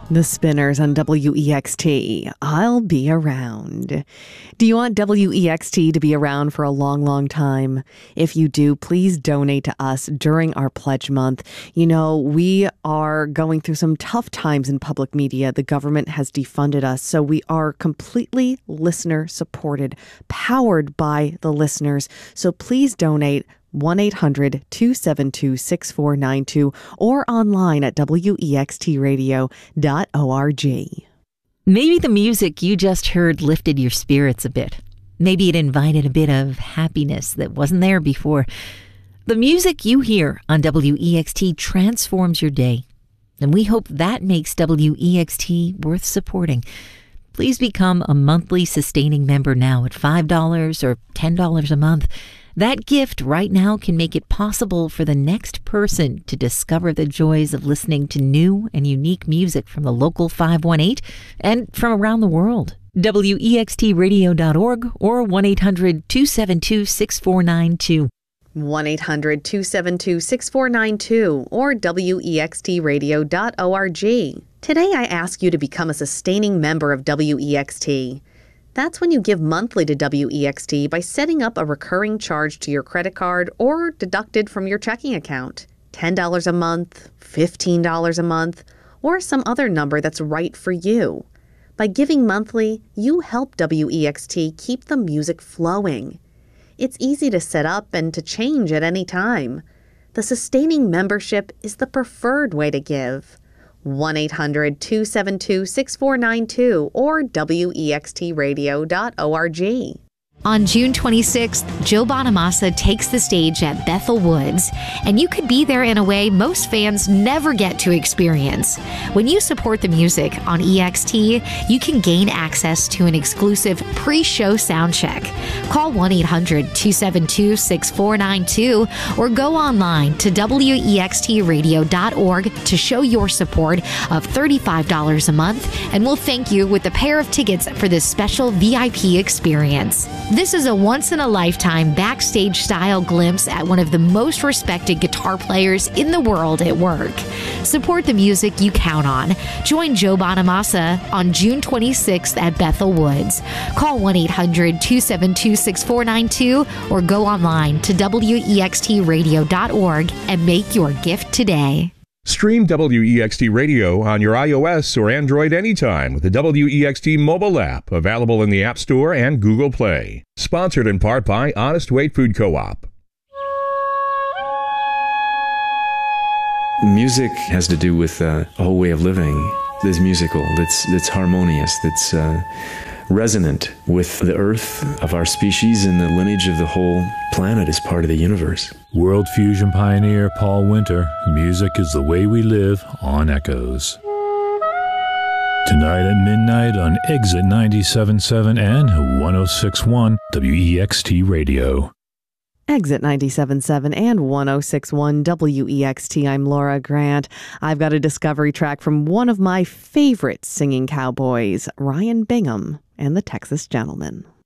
The Spinners on WEXT. I'll be around. Do you want WEXT to be around for a long, long time? If you do, please donate to us during our pledge month. You know, we are going through some tough times in public media. The government has defunded us, so we are completely listener supported, powered by the listeners. So please donate 1-800-272-6492 or online at wextradio.org. Maybe the music you just heard lifted your spirits a bit. Maybe it invited a bit of happiness that wasn't there before. The music you hear on WEXT transforms your day, and we hope that makes WEXT worth supporting. Please become a monthly sustaining member now at $5 or $10 a month. That gift right now can make it possible for the next person to discover the joys of listening to new and unique music from the local 518 and from around the world. WEXTradio.org or 1-800-272-6492. 1-800-272-6492 or WEXTradio.org. Today I ask you to become a sustaining member of WEXT. That's when you give monthly to WEXT by setting up a recurring charge to your credit card or deducted from your checking account. $10 a month, $15 a month, or some other number that's right for you. By giving monthly, you help WEXT keep the music flowing. It's easy to set up and to change at any time. The sustaining membership is the preferred way to give. 1-800-272-6492 or WEXTradio.org. On June 26th, Joe Bonamassa takes the stage at Bethel Woods, and you could be there in a way most fans never get to experience. When you support the music on EXT, you can gain access to an exclusive pre-show sound check. Call 1-800-272-6492 or go online to WEXTradio.org to show your support of $35 a month, and we'll thank you with a pair of tickets for this special VIP experience. This is a once-in-a-lifetime backstage-style glimpse at one of the most respected guitar players in the world at work. Support the music you count on. Join Joe Bonamassa on June 26th at Bethel Woods. Call 1-800-272-6492 or go online to WEXTradio.org and make your gift today. Stream WEXT Radio on your iOS or Android anytime with the WEXT mobile app, available in the App Store and Google Play. Sponsored in part by Honest Weight Food Co-op. Music has to do with a whole way of living that's musical, that's harmonious, that's resonant with the earth of our species and the lineage of the whole planet as part of the universe. World fusion pioneer Paul Winter, music is the way we live on Echoes. Tonight at midnight on Exit 97.7 and 106.1 WEXT Radio. Exit 97.7 and 106.1 WEXT. I'm Laura Grant. I've got a discovery track from one of my favorite singing cowboys, Ryan Bingham and the Texas Gentlemen.